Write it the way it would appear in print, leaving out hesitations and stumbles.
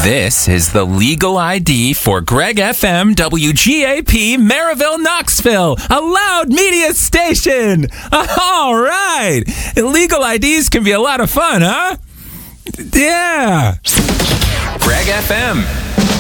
This is the legal ID for Greg FM WGAP Maryville, Knoxville, a loud media station. All right. Legal IDs can be a lot of fun, huh? Yeah. Greg FM.